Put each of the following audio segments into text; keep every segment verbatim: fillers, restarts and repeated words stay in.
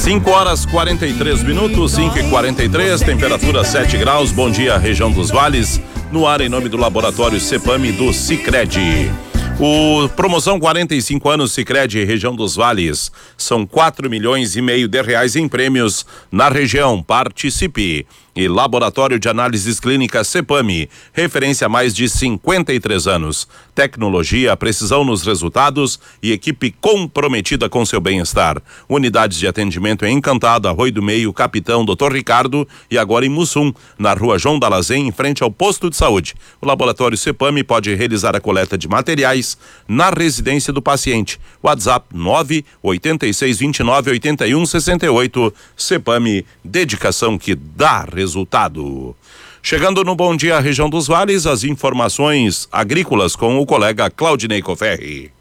cinco horas quarenta e três minutos, cinco e quarenta e três, temperatura sete graus. Bom dia, região dos Vales. No ar, em nome do laboratório Cepame do Sicredi. O promoção quarenta e cinco anos Sicredi, região dos Vales. São quatro milhões e meio de reais em prêmios na região. Participe. E Laboratório de Análises Clínicas Cepame, referência há mais de cinquenta e três anos. Tecnologia, precisão nos resultados e equipe comprometida com seu bem-estar. Unidades de atendimento em Encantado, Arroio do Meio, Capitão, doutor Ricardo e agora em Mussum, na rua João Dalazem, em frente ao posto de saúde. O Laboratório Cepame pode realizar a coleta de materiais na residência do paciente. WhatsApp nove oito seis dois nove oito um seis oito. Cepame, dedicação que dá resultado. Chegando no Bom Dia Região dos Vales, as informações agrícolas com o colega Claudinei Coferri.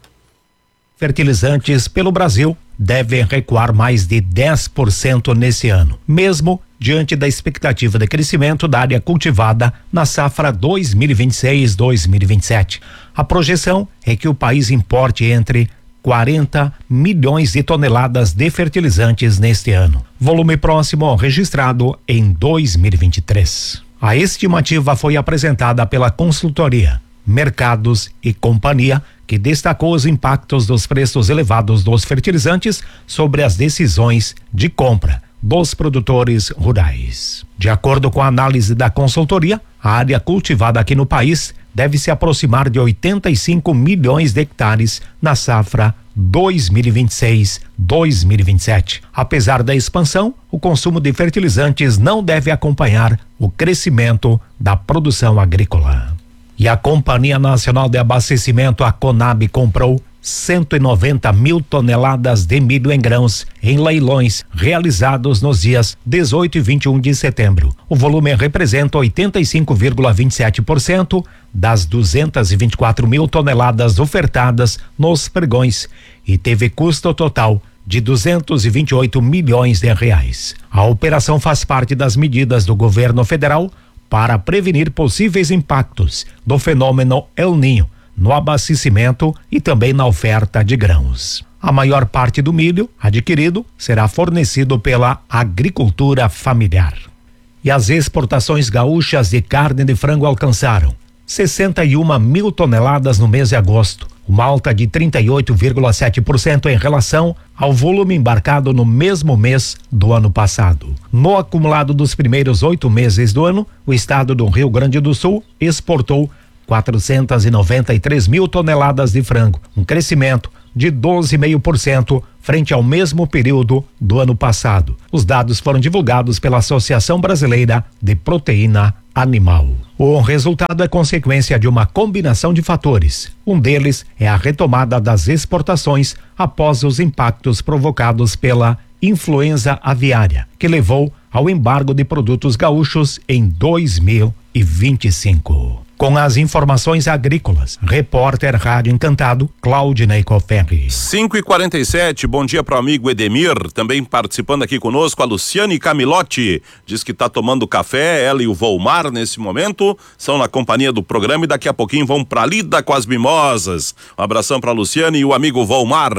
Fertilizantes pelo Brasil devem recuar mais de dez por cento nesse ano, mesmo diante da expectativa de crescimento da área cultivada na safra dois mil e vinte e seis dois mil e vinte e sete. A projeção é que o país importe entre quarenta milhões de toneladas de fertilizantes neste ano, volume próximo ao registrado em dois mil e vinte e três. A estimativa foi apresentada pela consultoria Mercados e Companhia, que destacou os impactos dos preços elevados dos fertilizantes sobre as decisões de compra dos produtores rurais. De acordo com a análise da consultoria, a área cultivada aqui no país deve se aproximar de oitenta e cinco milhões de hectares na safra dois mil e vinte e seis dois mil e vinte e sete. Apesar da expansão, o consumo de fertilizantes não deve acompanhar o crescimento da produção agrícola. E a Companhia Nacional de Abastecimento, a Conab, comprou cento e noventa mil toneladas de milho em grãos em leilões realizados nos dias dezoito e vinte e um de setembro. O volume representa oitenta e cinco vírgula vinte e sete por cento das duzentas e vinte e quatro mil toneladas ofertadas nos pregões e teve custo total de duzentos e vinte e oito milhões de reais. A operação faz parte das medidas do governo federal para prevenir possíveis impactos do fenômeno El Niño no abastecimento e também na oferta de grãos. A maior parte do milho adquirido será fornecido pela agricultura familiar. E as exportações gaúchas de carne de frango alcançaram sessenta e uma mil toneladas no mês de agosto, uma alta de trinta e oito vírgula sete por cento em relação ao volume embarcado no mesmo mês do ano passado. No acumulado dos primeiros oito meses do ano, o estado do Rio Grande do Sul exportou quatrocentas e noventa e três mil toneladas de frango, um crescimento de doze vírgula cinco por cento frente ao mesmo período do ano passado. Os dados foram divulgados pela Associação Brasileira de Proteína Animal. O resultado é consequência de uma combinação de fatores. Um deles é a retomada das exportações após os impactos provocados pela influenza aviária, que levou ao embargo de produtos gaúchos em dois mil e vinte e cinco. Com as informações agrícolas, repórter Rádio Encantado, Claudinei Coferri. cinco e quarenta e sete, bom dia para o amigo Edemir, também participando aqui conosco, a Luciane Camilotti, diz que está tomando café, ela e o Volmar nesse momento, são na companhia do programa e daqui a pouquinho vão para Lida com as Mimosas. Um abração para a Luciane e o amigo Volmar.